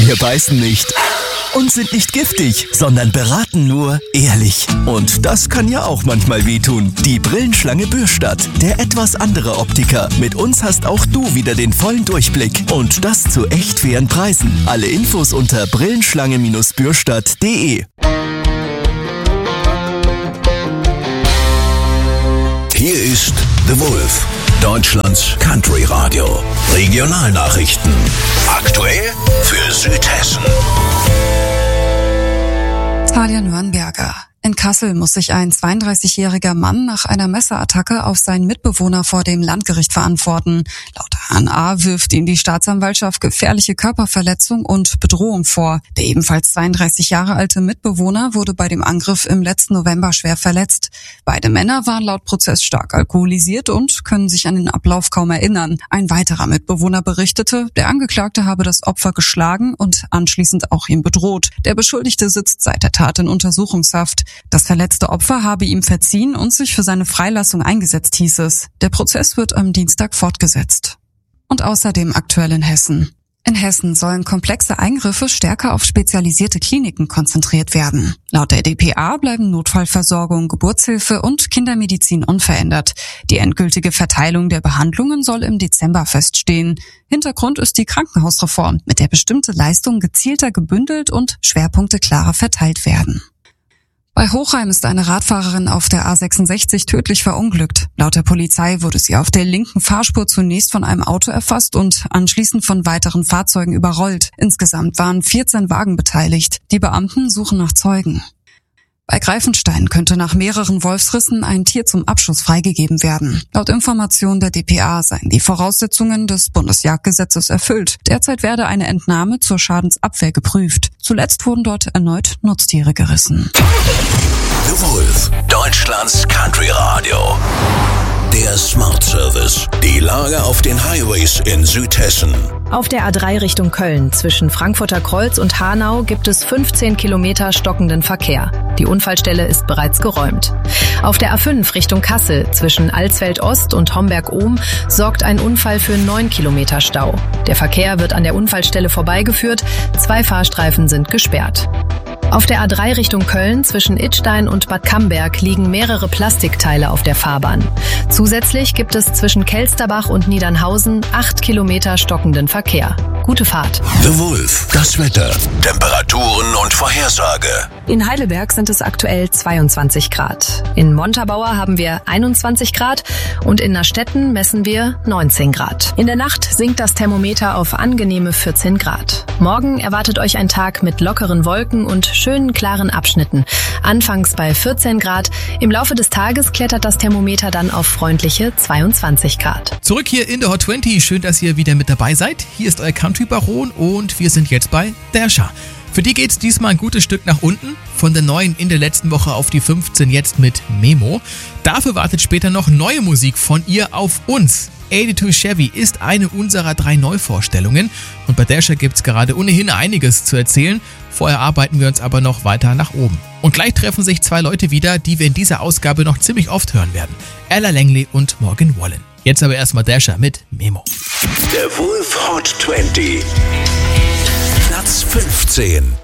Wir beißen nicht und sind nicht giftig, sondern beraten nur ehrlich. Und das kann ja auch manchmal wehtun. Die Brillenschlange Bürstadt, der etwas andere Optiker. Mit uns hast auch du wieder den vollen Durchblick. Und das zu echt fairen Preisen. Alle Infos unter brillenschlange-bürstadt.de. Hier ist The Wolf, Deutschlands Country Radio. Regionalnachrichten. Aktuell für Südhessen. Talia Nürnberger. In Kassel muss sich ein 32-jähriger Mann nach einer Messerattacke auf seinen Mitbewohner vor dem Landgericht verantworten. Laut HNA wirft ihm die Staatsanwaltschaft gefährliche Körperverletzung und Bedrohung vor. Der ebenfalls 32 Jahre alte Mitbewohner wurde bei dem Angriff im letzten November schwer verletzt. Beide Männer waren laut Prozess stark alkoholisiert und können sich an den Ablauf kaum erinnern. Ein weiterer Mitbewohner berichtete, der Angeklagte habe das Opfer geschlagen und anschließend auch ihn bedroht. Der Beschuldigte sitzt seit der Tat in Untersuchungshaft. Das verletzte Opfer habe ihm verziehen und sich für seine Freilassung eingesetzt, hieß es. Der Prozess wird am Dienstag fortgesetzt. Und außerdem aktuell in Hessen. In Hessen sollen komplexe Eingriffe stärker auf spezialisierte Kliniken konzentriert werden. Laut der dpa bleiben Notfallversorgung, Geburtshilfe und Kindermedizin unverändert. Die endgültige Verteilung der Behandlungen soll im Dezember feststehen. Hintergrund ist die Krankenhausreform, mit der bestimmte Leistungen gezielter gebündelt und Schwerpunkte klarer verteilt werden. Bei Hochheim ist eine Radfahrerin auf der A66 tödlich verunglückt. Laut der Polizei wurde sie auf der linken Fahrspur zunächst von einem Auto erfasst und anschließend von weiteren Fahrzeugen überrollt. Insgesamt waren 14 Wagen beteiligt. Die Beamten suchen nach Zeugen. Bei Greifenstein könnte nach mehreren Wolfsrissen ein Tier zum Abschuss freigegeben werden. Laut Informationen der dpa seien die Voraussetzungen des Bundesjagdgesetzes erfüllt. Derzeit werde eine Entnahme zur Schadensabwehr geprüft. Zuletzt wurden dort erneut Nutztiere gerissen. The Wolf, Deutschlands Country Radio. Der Smart Service. Die Lage auf den Highways in Südhessen. Auf der A3 Richtung Köln zwischen Frankfurter Kreuz und Hanau gibt es 15 Kilometer stockenden Verkehr. Die Unfallstelle ist bereits geräumt. Auf der A5 Richtung Kassel zwischen Alsfeld Ost und Homberg-Ohm sorgt ein Unfall für 9 Kilometer Stau. Der Verkehr wird an der Unfallstelle vorbeigeführt. 2 Fahrstreifen sind gesperrt. Auf der A3 Richtung Köln zwischen Idstein und Bad Camberg liegen mehrere Plastikteile auf der Fahrbahn. Zusätzlich gibt es zwischen Kelsterbach und Niedernhausen 8 Kilometer stockenden Verkehr. Gute Fahrt. The Wolf, das Wetter, Temperaturen und Vorhersage. In Heidelberg sind es aktuell 22 Grad. In Montabaur haben wir 21 Grad und in Nastetten messen wir 19 Grad. In der Nacht sinkt das Thermometer auf angenehme 14 Grad. Morgen erwartet euch ein Tag mit lockeren Wolken und schönen klaren Abschnitten. Anfangs bei 14 Grad. Im Laufe des Tages klettert das Thermometer dann auf freundliche 22 Grad. Zurück hier in der Hot 20. Schön, dass ihr wieder mit dabei seid. Hier ist euer Country Baron und wir sind jetzt bei Dasher. Für die geht's diesmal ein gutes Stück nach unten. Von der 9 in der letzten Woche auf die 15 jetzt mit Memo. Dafür wartet später noch neue Musik von ihr auf uns. 82 Chevy ist eine unserer 3 Neuvorstellungen und bei Dasher gibt's gerade ohnehin einiges zu erzählen. Vorher arbeiten wir uns aber noch weiter nach oben. Und gleich treffen sich 2 Leute wieder, die wir in dieser Ausgabe noch ziemlich oft hören werden. Ella Langley und Morgan Wallen. Jetzt aber erstmal Dasher mit Memo. Der Wolf Hot 20. Platz 15.